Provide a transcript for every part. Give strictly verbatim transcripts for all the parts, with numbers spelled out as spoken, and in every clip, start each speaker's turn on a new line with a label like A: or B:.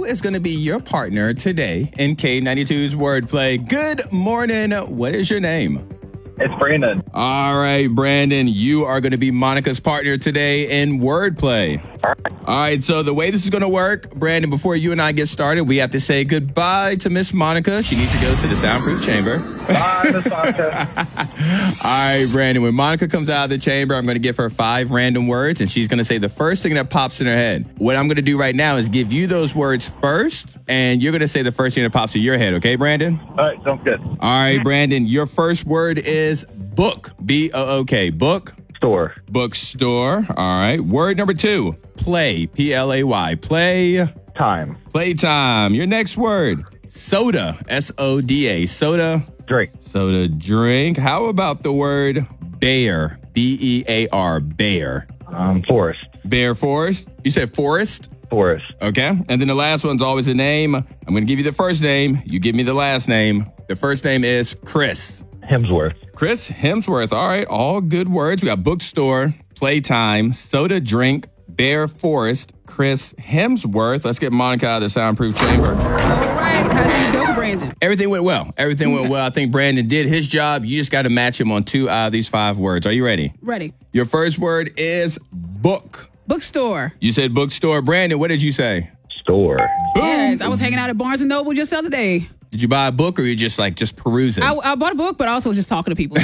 A: is going to be your partner today in K ninety-two's Wordplay? Good morning. What is your name?
B: It's Brandon.
A: All right, Brandon, you are going to be Monica's partner today in Wordplay.
B: All right.
A: All right, so the way this is going to work, Brandon, before you and I get started, we have to say goodbye to Miss Monica. She needs to go to the soundproof chamber.
B: Bye, Miss Monica.
A: All right, Brandon, when Monica comes out of the chamber, I'm going to give her five random words, and she's going to say the first thing that pops in her head. What I'm going to do right now is give you those words first, and you're going to say the first thing that pops in your head, okay, Brandon?
B: All right, sounds good.
A: All right, Brandon, your first word is book, B O O K, book.
B: Store.
A: Bookstore. All right. Word number two, play, P L A Y, play.
B: Time.
A: Playtime. Your next word, soda, S O D A, soda.
B: Drink.
A: Soda, drink. How about the word bear, B E A R, bear?
B: Um, forest.
A: Bear forest. You said forest?
B: Forest.
A: Okay. And then the last one's always a name. I'm going to give you the first name. You give me the last name. The first name is Chris.
B: Hemsworth.
A: Chris Hemsworth. All right. All good words. We got bookstore, playtime, soda, drink, bear forest, Chris Hemsworth. Let's get Monica out of the soundproof chamber.
C: All right. How did you go, Brandon?
A: Everything went well. Everything went well. I think Brandon did his job. You just got to match him on two out of these five words. Are you ready?
C: Ready.
A: Your first word is book.
C: Bookstore.
A: You said bookstore. Brandon, what did you say?
B: Store.
C: Yes, I was hanging out at Barnes and Noble just the other day.
A: Did you buy a book or you just like just perusing?
C: I, I bought a book, but I also was just talking to people.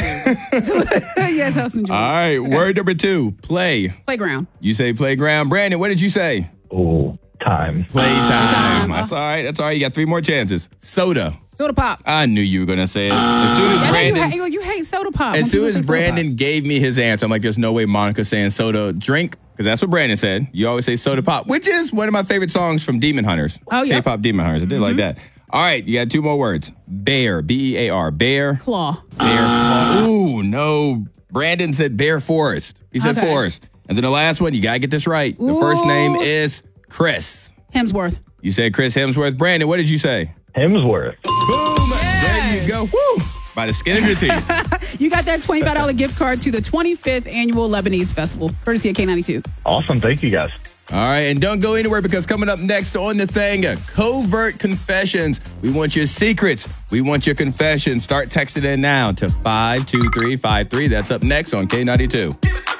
C: Yes, I was enjoying
A: All right.
C: it. Okay.
A: Word number two, play.
C: Playground.
A: You say playground. Brandon, what did you say?
B: Oh, time.
A: Playtime.
C: Playtime.
A: That's all right. That's all right. You got three more chances. Soda.
C: Soda pop.
A: I knew you were going to say it. As soon as
C: I know you,
A: Brandon,
C: hate, you hate soda pop.
A: as
C: When
A: soon
C: people
A: as
C: say soda
A: Brandon
C: pop.
A: gave me his answer, I'm like, there's no way Monica's saying soda drink, because that's what Brandon said. You always say soda pop, which is one of my favorite songs from Demon Hunters.
C: Oh, yeah.
A: K-pop Demon Hunters. I did like that. All right, you got two more words. Bear, B E A R, bear.
C: Claw.
A: Bear claw. Ooh, no. Brandon said bear forest. He said
C: Okay.
A: forest. And then the last one, you got to get this right. The first
C: Ooh.
A: name is Chris.
C: Hemsworth.
A: You said Chris Hemsworth. Brandon, what did you say?
B: Hemsworth.
A: Boom. There you go. Woo. By the skin of your teeth.
C: You got that twenty-five dollars gift card to the twenty-fifth Annual Lebanese Festival, courtesy of K ninety-two.
B: Awesome. Thank you, guys.
A: All right, and don't go anywhere, because coming up next on the thing, covert confessions. We want your secrets. We want your confessions. Start texting in now to five two three five three. That's up next on K ninety-two.